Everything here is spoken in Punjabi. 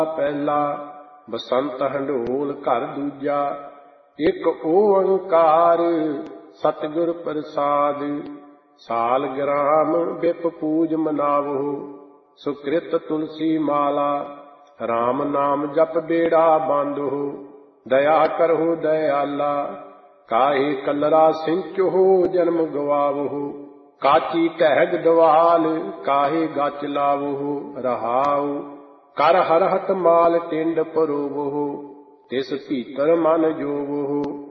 ਪਹਿਲਾ ਬਸੰਤ ਹੰਡੋਲ ਘਰ ਦੂਜਾ। ਇੱਕ ਓੰਕਾਰ ਸਤਿਗੁਰ ਪ੍ਰਸਾਦ। ਸਾਲ ਗ੍ਰਾਮ ਬਿਪ ਪੂਜ ਮਨਾਵੋ। ਸੁਕ੍ਰਿਤ ਤੁਲਸੀ ਮਾਲਾ ਰਾਮ ਨਾਮ ਜਪ ਬੇੜਾ ਬਾਂਧੋ। ਦਇਆ ਕਰਹੁ ਦਇਆਲਾ ਕਾਹੇ ਕਲਰਾ ਸਿੰਚੋ ਜਨਮ ਗਵਾਵੋ। ਕਾਚੀ ਟਹਿਗ ਦਵਾਲ ਕਾਹੇ ਗਚ ਲਾਵੋ। ਰਹਾਉ ਕਰ ਹਰਹਤ ਮਾਲ ਟਿੰਡ ਪਰੋਵੋ। ਤਿਸ ਭੀਤਰ ਮਨ ਜੋਵੋ।